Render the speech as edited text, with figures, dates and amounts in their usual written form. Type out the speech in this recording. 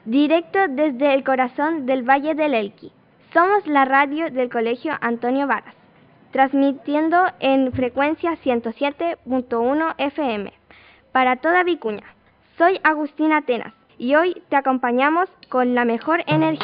directo desde el corazón del Valle del Elqui. Somos la radio del Colegio Antonio Varas, transmitiendo en frecuencia 107.1 FM para toda Vicuña. Soy Agustina Atenas y hoy te acompañamos con la mejor energía.